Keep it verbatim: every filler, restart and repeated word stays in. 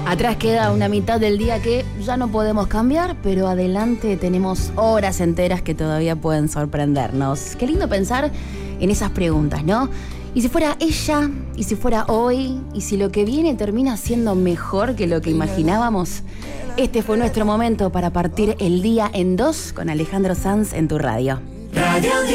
Atrás queda una mitad del día que ya no podemos cambiar, pero adelante tenemos horas enteras que todavía pueden sorprendernos. Qué lindo pensar en esas preguntas, ¿no? ¿Y si fuera ella? ¿Y si fuera hoy? ¿Y si lo que viene termina siendo mejor que lo que imaginábamos? Este fue nuestro momento para partir el día en dos con Alejandro Sanz en tu radio. Radio